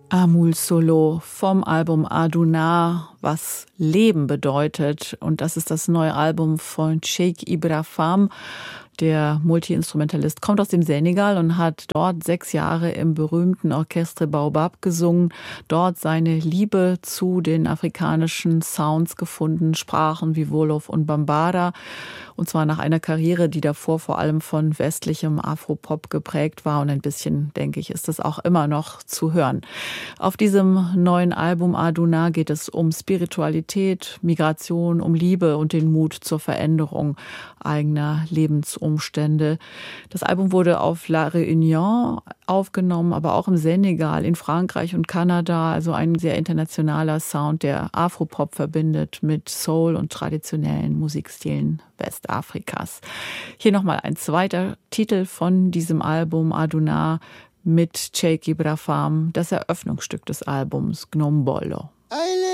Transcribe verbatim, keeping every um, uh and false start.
Amul Solo vom Album Aduna, was Leben bedeutet. Und das ist das neue Album von Cheikh Ibra Fam. Der Multiinstrumentalist kommt aus dem Senegal und hat dort sechs Jahre im berühmten Orchestre Baobab gesungen, dort seine Liebe zu den afrikanischen Sounds gefunden, Sprachen wie Wolof und Bambara. Und zwar nach einer Karriere, die davor vor allem von westlichem Afropop geprägt war. Und ein bisschen, denke ich, ist das auch immer noch zu hören. Auf diesem neuen Album Aduna geht es um Spiritualität, Migration, um Liebe und den Mut zur Veränderung eigener Lebensumstände. Das Album wurde auf La Réunion aufgenommen, aber auch im Senegal, in Frankreich und Kanada. Also ein sehr internationaler Sound, der Afropop verbindet mit Soul und traditionellen Musikstilen Westafrikas. Hier nochmal ein zweiter Titel von diesem Album Aduna mit Cheikh Ibra Fam, das Eröffnungsstück des Albums Gnombolo.